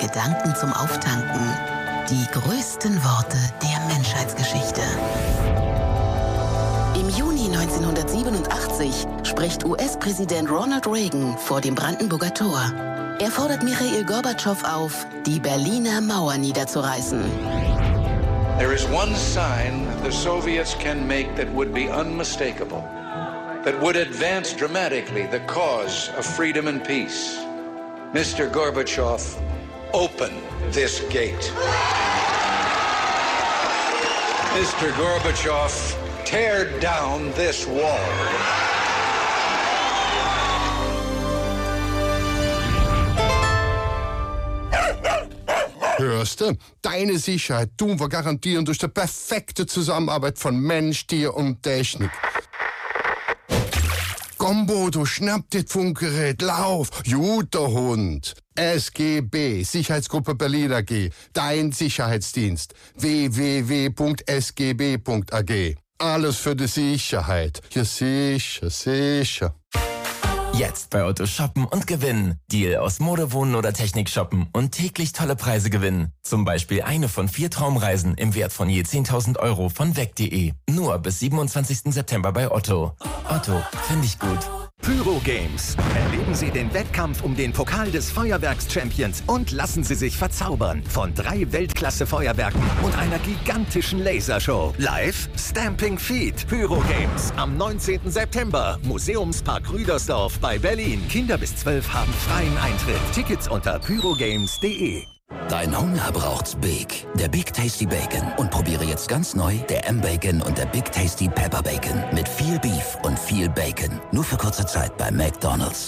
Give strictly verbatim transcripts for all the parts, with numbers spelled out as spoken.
Gedanken zum Auftanken. Die größten Worte der Menschheitsgeschichte. Im Juni neunzehnhundertsiebenundachtzig spricht U S-Präsident Ronald Reagan vor dem Brandenburger Tor. Er fordert Michail Gorbatschow auf, die Berliner Mauer niederzureißen. There is one sign the Soviets can make that would be unmistakable, that would advance dramatically the cause of freedom and peace. Mister Gorbachev, open this gate. Mister Gorbachev, tear down this wall. Hörst du? Deine Sicherheit tun wir garantieren durch die perfekte Zusammenarbeit von Mensch, Tier und Technik. Komm, Bodo, schnapp dir das Funkgerät, lauf! Guter Hund! S G B, Sicherheitsgruppe Berlin A G, dein Sicherheitsdienst. w w w punkt s g b punkt a g. Alles für die Sicherheit. Ja, sicher, sicher. Jetzt bei Otto shoppen und gewinnen. Deal aus Mode, Wohnen oder Technik shoppen und täglich tolle Preise gewinnen. Zum Beispiel eine von vier Traumreisen im Wert von je zehntausend Euro von weg punkt de. Nur bis siebenundzwanzigsten September bei Otto. Otto, finde ich gut. Pyro Games. Erleben Sie den Wettkampf um den Pokal des Feuerwerks-Champions und lassen Sie sich verzaubern von drei Weltklasse-Feuerwerken und einer gigantischen Lasershow. Live Stamping Feet. Pyro Games am neunzehnten September. Museumspark Rüdersdorf bei Berlin. Kinder bis zwölf haben freien Eintritt. Tickets unter pyrogames punkt de. Dein Hunger braucht's Big. Der Big Tasty Bacon. Und probiere jetzt ganz neu der M-Bacon und der Big Tasty Pepper Bacon. Mit viel Beef und viel Bacon. Nur für kurze Zeit bei McDonald's.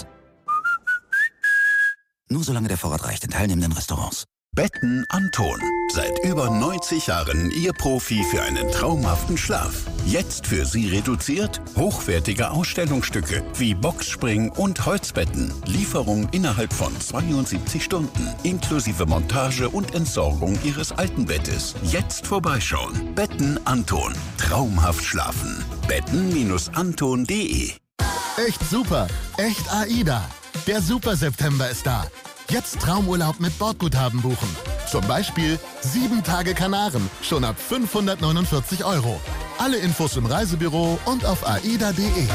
Nur solange der Vorrat reicht in teilnehmenden Restaurants. Betten Anton. Seit über neunzig Jahren Ihr Profi für einen traumhaften Schlaf. Jetzt für Sie reduziert hochwertige Ausstellungsstücke wie Boxspring und Holzbetten. Lieferung innerhalb von zweiundsiebzig Stunden. Inklusive Montage und Entsorgung Ihres alten Bettes. Jetzt vorbeischauen. Betten Anton. Traumhaft schlafen. betten Anton punkt de. Echt super. Echt AIDA. Der Super September ist da. Jetzt Traumurlaub mit Bordguthaben buchen. Zum Beispiel sieben Tage Kanaren, schon ab fünfhundertneunundvierzig Euro. Alle Infos im Reisebüro und auf aida punkt de.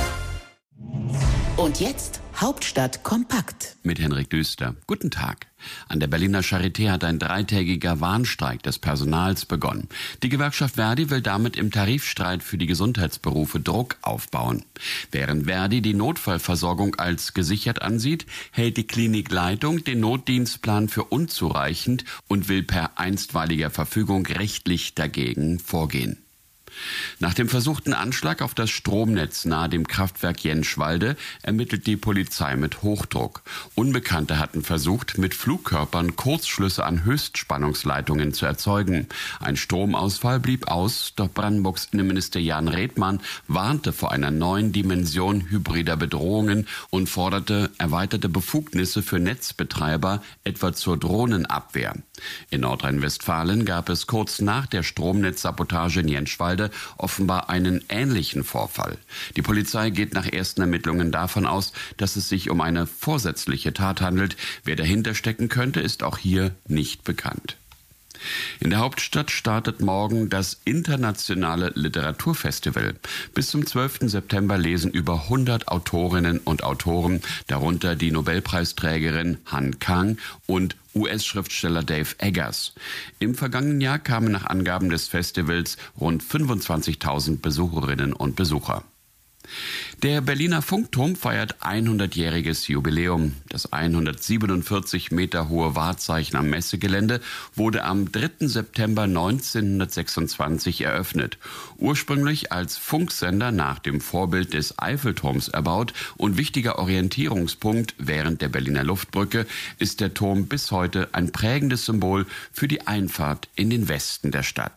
Und jetzt Hauptstadt kompakt. Mit Henrik Düster. Guten Tag. An der Berliner Charité hat ein dreitägiger Warnstreik des Personals begonnen. Die Gewerkschaft Verdi will damit im Tarifstreit für die Gesundheitsberufe Druck aufbauen. Während Verdi die Notfallversorgung als gesichert ansieht, hält die Klinikleitung den Notdienstplan für unzureichend und will per einstweiliger Verfügung rechtlich dagegen vorgehen. Nach dem versuchten Anschlag auf das Stromnetz nahe dem Kraftwerk Jenschwalde ermittelt die Polizei mit Hochdruck. Unbekannte hatten versucht, mit Flugkörpern Kurzschlüsse an Höchstspannungsleitungen zu erzeugen. Ein Stromausfall blieb aus, doch Brandenburgs Innenminister Jan Redmann warnte vor einer neuen Dimension hybrider Bedrohungen und forderte erweiterte Befugnisse für Netzbetreiber, etwa zur Drohnenabwehr. In Nordrhein-Westfalen gab es kurz nach der Stromnetzsabotage in Jenschwalde offenbar einen ähnlichen Vorfall. Die Polizei geht nach ersten Ermittlungen davon aus, dass es sich um eine vorsätzliche Tat handelt. Wer dahinter stecken könnte, ist auch hier nicht bekannt. In der Hauptstadt startet morgen das internationale Literaturfestival. Bis zum zwölften September lesen über hundert Autorinnen und Autoren, darunter die Nobelpreisträgerin Han Kang und U S-Schriftsteller Dave Eggers. Im vergangenen Jahr kamen nach Angaben des Festivals rund fünfundzwanzigtausend Besucherinnen und Besucher. Der Berliner Funkturm feiert hundertjähriges Jubiläum. Das hundertsiebenundvierzig Meter hohe Wahrzeichen am Messegelände wurde am dritten September neunzehnhundertsechsundzwanzig eröffnet. Ursprünglich als Funksender nach dem Vorbild des Eiffelturms erbaut und wichtiger Orientierungspunkt während der Berliner Luftbrücke, ist der Turm bis heute ein prägendes Symbol für die Einfahrt in den Westen der Stadt.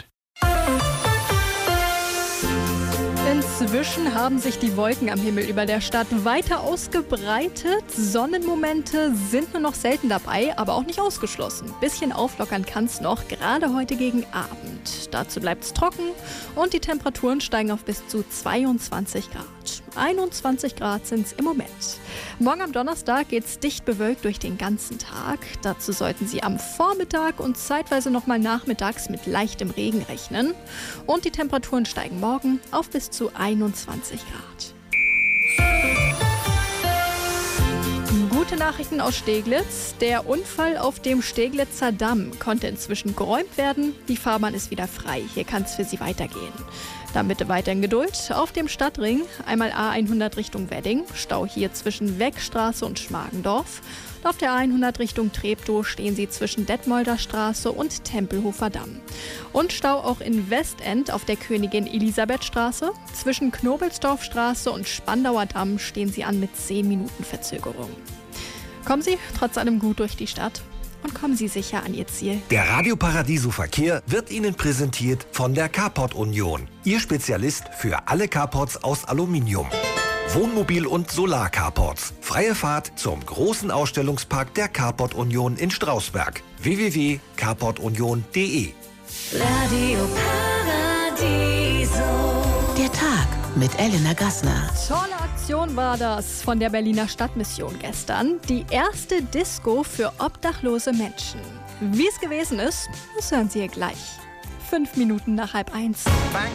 Inzwischen haben sich die Wolken am Himmel über der Stadt weiter ausgebreitet. Sonnenmomente sind nur noch selten dabei, aber auch nicht ausgeschlossen. Bisschen auflockern kann es noch, gerade heute gegen Abend. Dazu bleibt es trocken und die Temperaturen steigen auf bis zu zweiundzwanzig Grad. und einundzwanzig Grad sind es im Moment. Morgen am Donnerstag geht es dicht bewölkt durch den ganzen Tag. Dazu sollten Sie am Vormittag und zeitweise nochmal nachmittags mit leichtem Regen rechnen. Und die Temperaturen steigen morgen auf bis zu einundzwanzig Grad. Gute Nachrichten aus Steglitz. Der Unfall auf dem Steglitzer Damm konnte inzwischen geräumt werden. Die Fahrbahn ist wieder frei. Hier kann es für Sie weitergehen. Dann bitte weiter in Geduld. Auf dem Stadtring einmal A hundert Richtung Wedding. Stau hier zwischen Weckstraße und Schmargendorf. Und auf der A hundert Richtung Treptow stehen Sie zwischen Detmolder Straße und Tempelhofer Damm. Und Stau auch in Westend auf der Königin Elisabeth Straße. Zwischen Knobelsdorfstraße und Spandauer Damm stehen Sie an mit zehn Minuten Verzögerung. Kommen Sie trotz allem gut durch die Stadt und kommen Sie sicher an Ihr Ziel. Der Radio Paradiso Verkehr wird Ihnen präsentiert von der Carport Union. Ihr Spezialist für alle Carports aus Aluminium. Wohnmobil- und Solar-Carports. Freie Fahrt zum großen Ausstellungspark der Carport Union in Strausberg. w w w punkt carport union punkt d e Radio Paradiso. Der Tag mit Elena Gassner. Tolle Aktion war das von der Berliner Stadtmission gestern. Die erste Disco für obdachlose Menschen. Wie es gewesen ist, das hören Sie hier gleich. Fünf Minuten nach halb eins. Bang.